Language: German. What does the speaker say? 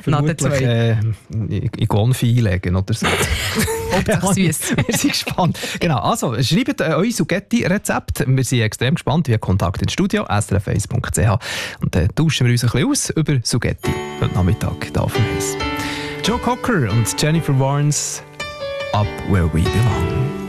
vermutlich in Konfi einlegen oder so. Hauptsache süß. Wir sind gespannt. Genau, also schreibt euer Suggetti-Rezept. Wir sind extrem gespannt. Wir haben Kontakt ins Studio, srf1.ch. Und dann tauschen wir uns ein bisschen aus über Suggetti heute Nachmittag hier auf dem Hiss. Joe Cocker und Jennifer Warnes, Up Where We Belong.